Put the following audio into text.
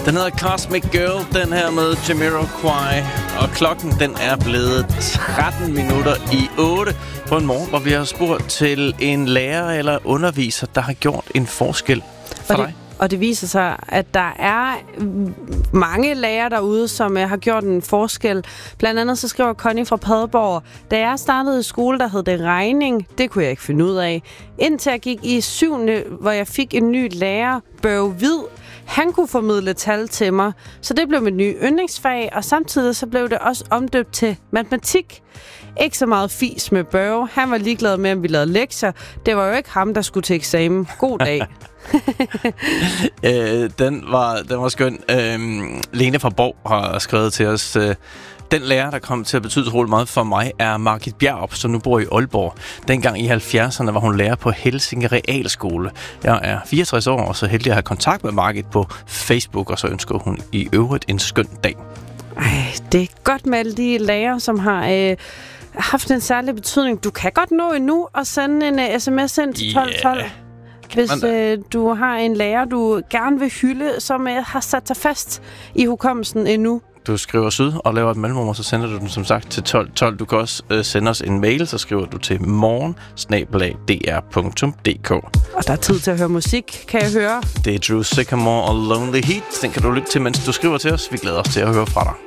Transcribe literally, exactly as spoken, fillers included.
Den hedder Cosmic Girl, den her med Jamiroquai. Og klokken, den er blevet tretten minutter i otte på en morgen, hvor vi har spurgt til en lærer eller underviser, der har gjort en forskel for og det, dig. Og det viser sig, at der er mange lærere derude, som uh, har gjort en forskel. Blandt andet så skriver Connie fra Padborg: da jeg startede i skole, der hed det regning. Det kunne jeg ikke finde ud af. Indtil jeg gik i syvende, hvor jeg fik en ny lærer, Børge Hvid. Han kunne formidle tal til mig, så det blev mit nye yndlingsfag, og samtidig så blev det også omdøbt til matematik. Ikke så meget fis med Børge. Han var ligeglad med, om vi lavede lektier. Det var jo ikke ham, der skulle til eksamen. God dag. øh, den, var, den var skøn. Øh, Lene fra Borg har skrevet til os: øh, den lærer, der kom til at betyde utroligt meget for mig, er Margit Bjerrup, som nu bor i Aalborg. Dengang i halvfjerdserne var hun lærer på Helsinge Realskole. Jeg er fireogtres år, og så heldig at have kontakt med Margit på Facebook, og så ønsker hun i øvrigt en skøn dag. Ej, det er godt med alle de lærere, som har øh, haft en særlig betydning. Du kan godt nå endnu at sende en uh, sms ind til tolv tolv. Yeah. Hvis øh, du har en lærer, du gerne vil hylde, som øh, har sat sig fast i hukommelsen endnu. Du skriver syd og laver et mellemrum, og så sender du den som sagt til tolv tolv. Du kan også øh, sende os en mail, så skriver du til morgen snabel-a d r punktum d k. Og der er tid til at høre musik, kan jeg høre. Det er Drew Sycamore og Lonely Heat. Den kan du lytte til, mens du skriver til os. Vi glæder os til at høre fra dig.